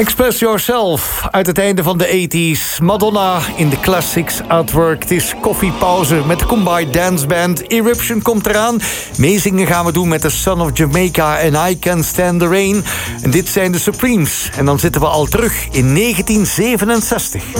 Express Yourself uit het einde van de 80s. Madonna in de classics artwork. Het is koffiepauze met de Combined Dance Band. Eruption komt eraan. Meezingen gaan we doen met The Son of Jamaica en I Can't Stand the Rain. En dit zijn de Supremes. En dan zitten we al terug in 1967.